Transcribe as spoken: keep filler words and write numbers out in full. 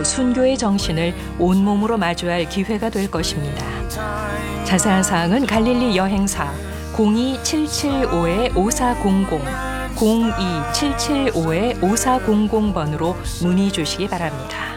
순교의 정신을 온몸으로 마주할 기회가 될 것입니다. 자세한 사항은 갈릴리 여행사 공이 칠칠오 오사공공 공이 칠칠오 오사공공 번으로 문의 주시기 바랍니다.